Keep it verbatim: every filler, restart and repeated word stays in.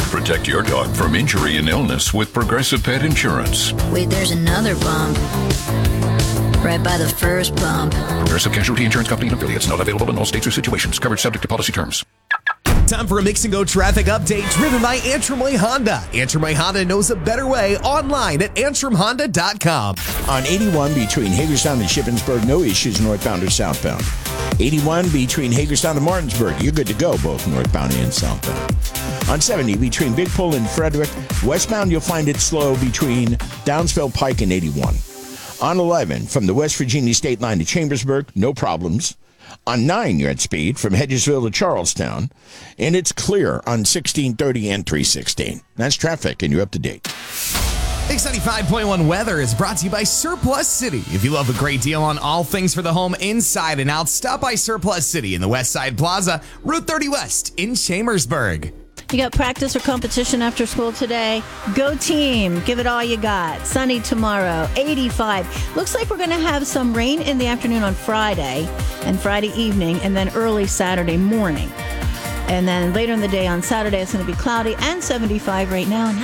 Protect your dog from injury and illness with Progressive Pet Insurance. Wait, there's another bump. Right by the first bump. Progressive Casualty Insurance Company and affiliates. Not available in all states or situations. Coverage subject to policy terms. Time for a Mix and Go traffic update driven by Antrim Way Honda. Antrim Way Honda knows a better way online at antrim honda dot com. On eighty-one between Hagerstown and Shippensburg, no issues northbound or southbound. eighty-one between Hagerstown and Martinsburg, you're good to go both northbound and southbound. On seventy between Big Pull and Frederick, westbound you'll find it slow between Downsville Pike and eighty-one. On eleven from the West Virginia state line to Chambersburg, no problems. On nine, you're at speed from Hedgesville to Charlestown, and it's clear on sixteen thirty and three sixteen. That's traffic, and you're up to date. Mix ninety-five point one weather is brought to you by Surplus City. If you love a great deal on all things for the home inside and out, stop by Surplus City in the West Side Plaza, Route thirty West in Chambersburg. You got practice or competition after school today? Go team. Give it all you got. Sunny tomorrow, eighty-five. Looks like we're going to have some rain in the afternoon on Friday and Friday evening and then early Saturday morning. And then later in the day on Saturday, it's going to be cloudy and seventy-five right now.